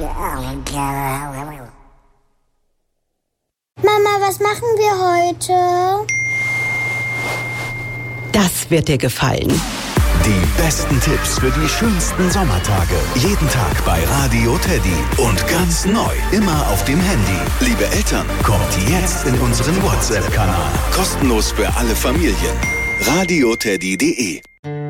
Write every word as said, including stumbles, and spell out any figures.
Mama, was machen wir heute? Das wird dir gefallen. Die besten Tipps für die schönsten Sommertage. Jeden Tag bei Radio Teddy. Und ganz neu, immer auf dem Handy. Liebe Eltern, kommt jetzt in unseren WhatsApp-Kanal. Kostenlos für alle Familien. radio teddy punkt de